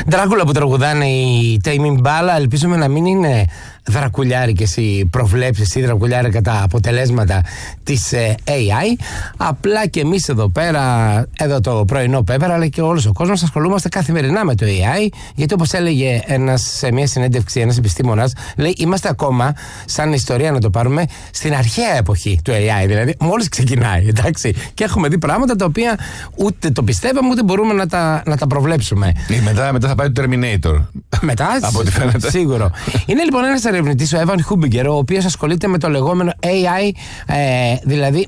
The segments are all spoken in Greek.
Ντράκουλα που τραγουδάνε οι Tame Impala, ελπίζουμε να μην είναι δρακουλιάρικες οι προβλέψεις ή δρακουλιάρικα τα αποτελέσματα της AI. Απλά και εμείς εδώ πέρα, εδώ το πρωινό πέπερα, αλλά και όλος ο κόσμος ασχολούμαστε καθημερινά με το AI, γιατί όπως έλεγε σε μια συνέντευξη ένας επιστήμονας, λέει, είμαστε ακόμα, σαν ιστορία να το πάρουμε, στην αρχαία εποχή του AI, δηλαδή μόλις ξεκινάει, εντάξει, και έχουμε δει πράγματα τα οποία ούτε το πιστεύαμε ούτε μπορούμε να τα προβλέψουμε. Μετά θα πάει το Terminator. Μετά, από ό,τι φαίνεται. Σίγουρο. Είναι λοιπόν ένας ερευνητής, ο Evan Hubinger, ο οποίος ασχολείται με το λεγόμενο AI, δηλαδή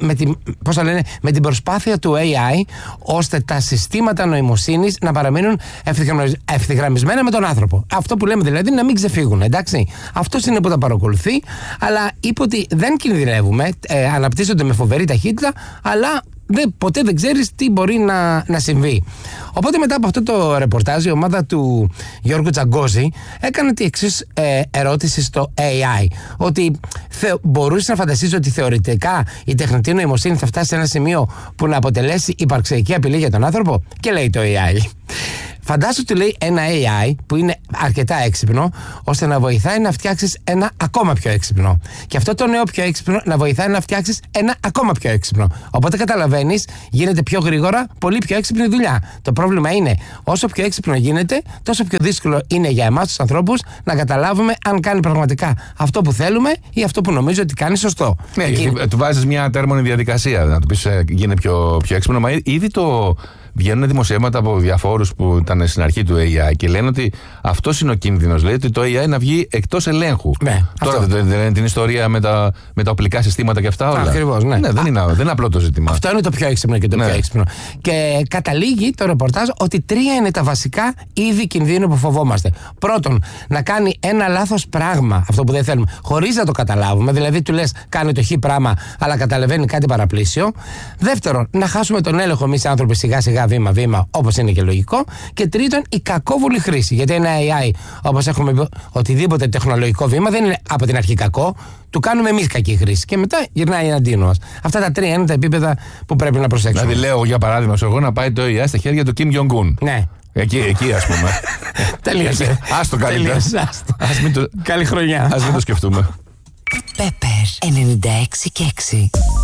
με την προσπάθεια του AI ώστε τα συστήματα νοημοσύνης να παραμείνουν ευθυγραμμισμένα με τον άνθρωπο. Αυτό που λέμε δηλαδή να μην ξεφύγουν, εντάξει. Αυτός είναι που τα παρακολουθεί, αλλά είπε ότι δεν κινδυνεύουμε, αναπτύσσονται με φοβερή ταχύτητα, αλλά ποτέ δεν ξέρεις τι μπορεί να συμβεί. Οπότε μετά από αυτό το ρεπορτάζ η ομάδα του Γιώργου Τζαγκόζη έκανε τη εξής ερώτηση στο AI, ότι μπορούσε να φανταστείς ότι θεωρητικά η τεχνητή νοημοσύνη θα φτάσει σε ένα σημείο που να αποτελέσει υπαρξιακή απειλή για τον άνθρωπο? Και λέει το AI, φαντάσου, του λέει, ένα AI που είναι αρκετά έξυπνο ώστε να βοηθάει να φτιάξεις ένα ακόμα πιο έξυπνο. Και αυτό το νέο πιο έξυπνο να βοηθάει να φτιάξεις ένα ακόμα πιο έξυπνο. Οπότε καταλαβαίνεις, γίνεται πιο γρήγορα, πολύ πιο έξυπνη δουλειά. Το πρόβλημα είναι, όσο πιο έξυπνο γίνεται, τόσο πιο δύσκολο είναι για εμάς τους ανθρώπους να καταλάβουμε αν κάνει πραγματικά αυτό που θέλουμε ή αυτό που νομίζω ότι κάνει σωστό. Ναι, του βάζεις μια τέρμονη διαδικασία, να του πεις γίνει πιο έξυπνο, μα ήδη βγαίνουν δημοσιεύματα από διαφόρους που ήταν στην αρχή του AI και λένε ότι αυτός είναι ο κίνδυνος. Λέει ότι το AI να βγει εκτός ελέγχου. Ναι, τώρα δεν είναι την ιστορία με τα οπλικά συστήματα και αυτά όλα? Ακριβώς, ναι. Δεν είναι απλό το ζήτημα. Αυτό είναι το πιο έξυπνο και το πιο έξυπνο. Και καταλήγει το ρεπορτάζ ότι 3 είναι τα βασικά είδη κινδύνου που φοβόμαστε. Πρώτον, να κάνει ένα λάθος πράγμα, αυτό που δεν θέλουμε, χωρίς να το καταλάβουμε. Δηλαδή, του λες κάνει το χ πράγμα, αλλά καταλαβαίνει κάτι παραπλήσιο. Δεύτερον, να χάσουμε τον έλεγχο εμείς οι άνθρωποι σιγά-σιγά, βήμα-βήμα, όπως είναι και λογικό. Και τρίτον, η κακόβουλη χρήση. Γιατί ένα AI, όπως έχουμε πει, οτιδήποτε τεχνολογικό βήμα δεν είναι από την αρχή κακό, του κάνουμε εμείς κακή χρήση. Και μετά γυρνάει εναντίον μας. Αυτά τα 3 είναι τα επίπεδα που πρέπει να προσέξουμε. Δηλαδή, λέω για παράδειγμα, να πάει το AI στα χέρια του Kim Jong-un. Ναι. Εκεί, ας πούμε. Τελείωσε. Άστο καλύτερα. Καλή χρονιά. Ας μην το σκεφτούμε. Πέπερ 96 και 6.